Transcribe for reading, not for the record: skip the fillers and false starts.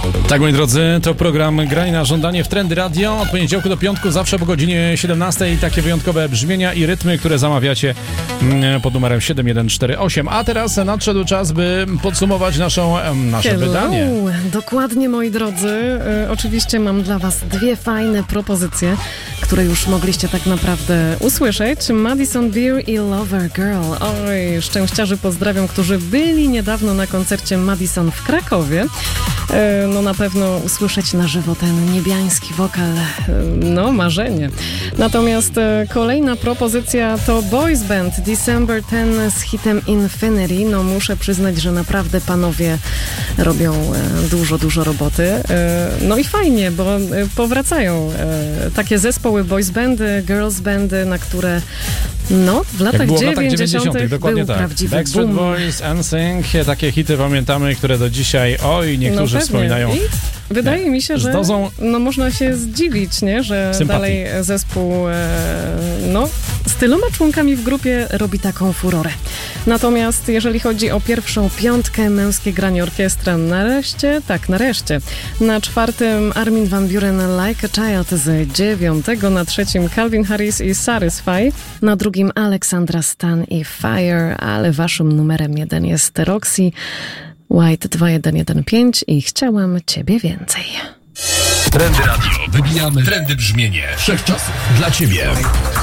Tak, moi drodzy, to program Graj na żądanie w Trendy Radio. Od poniedziałku do piątku, zawsze po godzinie 17. Takie wyjątkowe brzmienia i rytmy, które zamawiacie pod numerem 7148. A teraz nadszedł czas, by podsumować nasze wydanie. Dokładnie, moi drodzy. Oczywiście mam dla was dwie fajne propozycje, które już mogliście tak naprawdę usłyszeć. Madison Beer i Lover Girl. Oj, szczęściarzy pozdrawiam, którzy byli niedawno na koncercie Madison w Krakowie. No na pewno usłyszeć na żywo ten niebiański wokal, no marzenie. Natomiast kolejna propozycja to Boys Band December 10 z hitem Infinity. No muszę przyznać, że naprawdę panowie robią dużo roboty. No i fajnie, bo powracają takie zespoły boys bandy, girls bandy, na które no w latach 90. Dokładnie tak. Backstreet boom. Boys, NSYNC, takie hity pamiętamy, które do dzisiaj, niektórzy wspominają. I wydaje mi się, że no można się zdziwić, nie? Że sympatii. Dalej zespół z tyloma członkami w grupie robi taką furorę. Natomiast jeżeli chodzi o pierwszą piątkę, męskie granie orkiestra, nareszcie. Na czwartym Armin van Buuren Like a Child z 9, na trzecim Calvin Harris i Satisfy, na drugim Aleksandra Stan i Fire, ale waszym numerem 1 jest Roxy White 2115 i Chciałam Ciebie więcej. Trendy Radio. Wybijamy trendy brzmienie wszechczasów dla Ciebie.